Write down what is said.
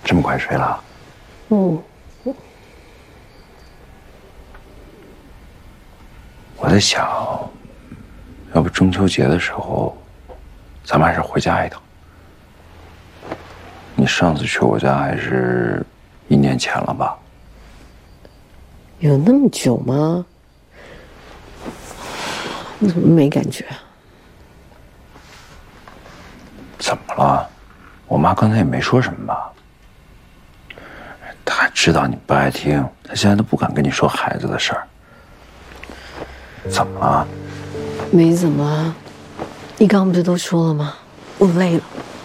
这么快睡了？ 嗯。 我在想，要不中秋节的时候，咱们还是回家一趟。你上次去我家还是1年前了吧？ 有那么久吗？你怎么没感觉？ 怎么了？我妈刚才也没说什么吧？她知道你不爱听，她现在都不敢跟你说孩子的事儿。怎么了？ 没怎么。你刚刚不是都说了吗？我累了。